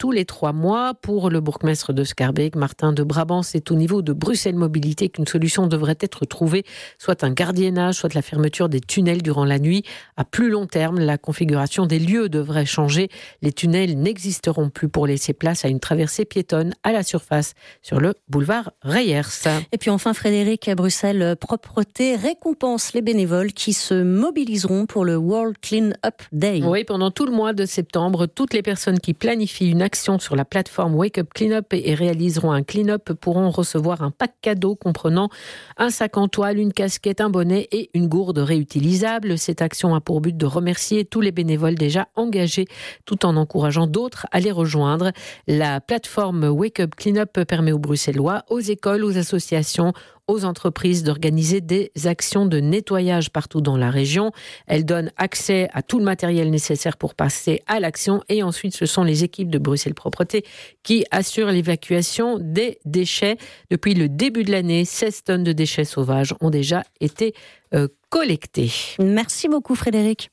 tous les 3 mois. Pour le bourgmestre de Schaerbeek, Martin de Brabant, c'est au niveau de Bruxelles Mobilité qu'une solution devrait être trouvée, soit un gardiennage, soit la fermeture des tunnels durant la nuit. À plus long terme, la configuration des lieux devrait changer. Les tunnels n'existeront plus pour laisser place à une traversée piétonne à la surface sur le boulevard Reyers. Et puis enfin, Frédéric, à Bruxelles Propreté récompense les bénévoles qui se mobiliseront pour le World Clean Up Day. Oui, pendant tout le mois de septembre, toutes les personnes qui planifient une action sur la plateforme Wake Up Clean Up et réaliseront un clean-up pourront recevoir un pack cadeau comprenant un sac en toile, une casquette, un bonnet et une gourde réutilisable. Cette action a pour but de remercier tous les bénévoles déjà engagés tout en encourageant d'autres à les rejoindre. La plateforme Wake Up Clean Up permet aux Bruxellois, aux écoles, aux associations, aux entreprises d'organiser des actions de nettoyage partout dans la région. Elle donne accès à tout le matériel nécessaire pour passer à l'action et ensuite ce sont les équipes de Bruxelles Propreté qui assurent l'évacuation des déchets. Depuis le début de l'année, 16 tonnes de déchets sauvages ont déjà été collectés. Merci beaucoup Frédéric.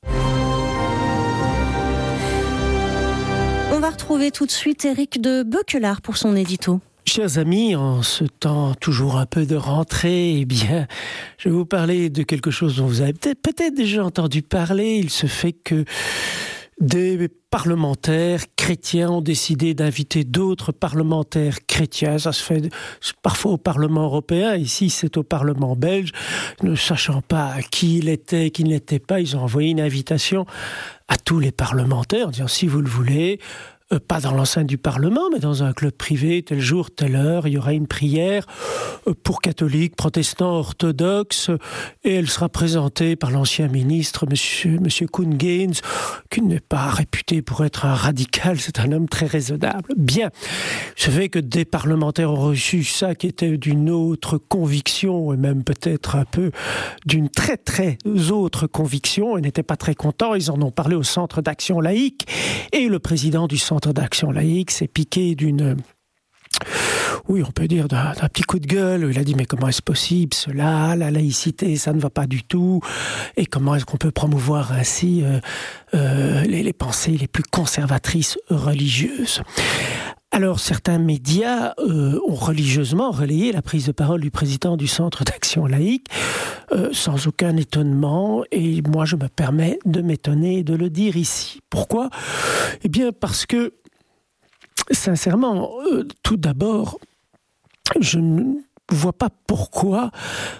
On va retrouver tout de suite Éric de Beuquelard pour son édito. Chers amis, en ce temps toujours un peu de rentrée, je vais vous parler de quelque chose dont vous avez peut-être déjà entendu parler. Il se fait que des parlementaires chrétiens ont décidé d'inviter d'autres parlementaires chrétiens. Ça se fait parfois au Parlement européen. Ici, c'est au Parlement belge. Ne sachant pas qui il était, qui ne l'était pas, ils ont envoyé une invitation à tous les parlementaires en disant si vous le voulez, pas dans l'enceinte du Parlement, mais dans un club privé, tel jour, telle heure, il y aura une prière pour catholiques, protestants, orthodoxes, et elle sera présentée par l'ancien ministre, monsieur Koen Geens, qui n'est pas réputé pour être un radical, c'est un homme très raisonnable. Bien, je sais que des parlementaires ont reçu ça qui était d'une autre conviction, et même peut-être un peu d'une très très autre conviction, ils n'étaient pas très contents, ils en ont parlé au Centre d'Action Laïque, et le président du Centre d'Action Laïque s'est piqué on peut dire d'un petit coup de gueule. Il a dit mais comment est-ce possible cela, la laïcité ça ne va pas du tout, et comment est-ce qu'on peut promouvoir ainsi les pensées les plus conservatrices religieuses. Alors certains médias ont religieusement relayé la prise de parole du président du Centre d'Action Laïque sans aucun étonnement, et moi je me permets de m'étonner et de le dire ici. Pourquoi ? Eh bien parce que sincèrement, tout d'abord, je ne vois pas pourquoi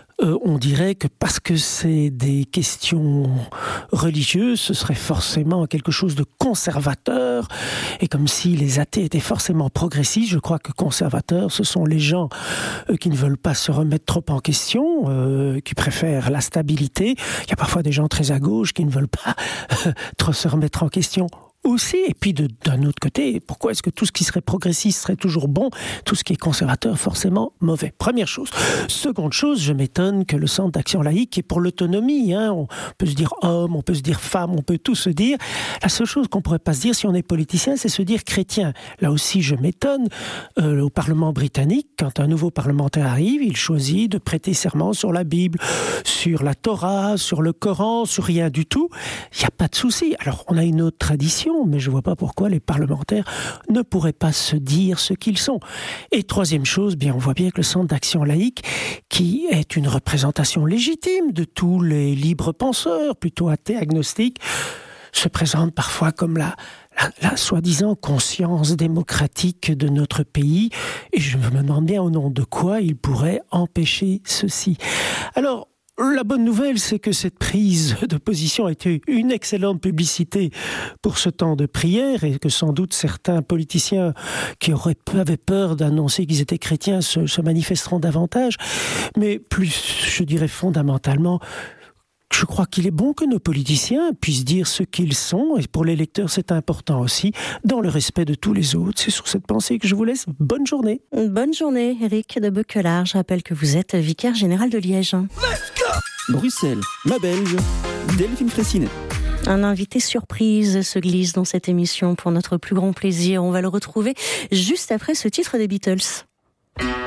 on dirait que parce que c'est des questions religieuses, ce serait forcément quelque chose de conservateur, et comme si les athées étaient forcément progressistes. Je crois que conservateurs, ce sont les gens qui ne veulent pas se remettre trop en question, qui préfèrent la stabilité. Il y a parfois des gens très à gauche qui ne veulent pas trop se remettre en question aussi. Et puis d'un autre côté, pourquoi est-ce que tout ce qui serait progressiste serait toujours bon, tout ce qui est conservateur forcément mauvais? Première chose. Seconde chose, je m'étonne que le Centre d'Action Laïque est pour l'autonomie. On peut se dire homme, on peut se dire femme, on peut tout se dire. La seule chose qu'on pourrait pas se dire si on est politicien, c'est se dire chrétien. Là aussi, je m'étonne. Au Parlement britannique, quand un nouveau parlementaire arrive, il choisit de prêter serment sur la Bible, sur la Torah, sur le Coran, sur rien du tout. Il n'y a pas de souci. Alors, on a une autre tradition, mais je ne vois pas pourquoi les parlementaires ne pourraient pas se dire ce qu'ils sont. Et troisième chose, on voit bien que le Centre d'Action Laïque, qui est une représentation légitime de tous les libres penseurs, plutôt athées, agnostiques, se présente parfois comme la soi-disant conscience démocratique de notre pays, et je me demande bien au nom de quoi il pourrait empêcher ceci. Alors, la bonne nouvelle, c'est que cette prise de position a été une excellente publicité pour ce temps de prière, et que sans doute certains politiciens qui avaient peur d'annoncer qu'ils étaient chrétiens se manifesteront davantage. Mais plus, je dirais fondamentalement, je crois qu'il est bon que nos politiciens puissent dire ce qu'ils sont, et pour les lecteurs c'est important aussi, dans le respect de tous les autres. C'est sur cette pensée que je vous laisse. Bonne journée. Bonne journée, Éric de Beuquelard. Je rappelle que vous êtes vicaire général de Liège. Bruxelles, ma belge, Delphine Fraissinet. Un invité surprise se glisse dans cette émission pour notre plus grand plaisir. On va le retrouver juste après ce titre des Beatles.